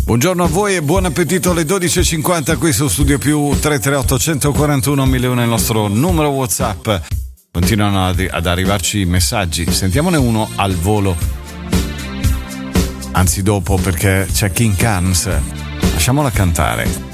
Buongiorno a voi e buon appetito alle 12.50 qui su Studio Più. 338 141 1001 è il nostro numero WhatsApp. Continuano ad arrivarci messaggi, sentiamone uno al volo, anzi dopo, perché c'è King Carnes, lasciamola cantare.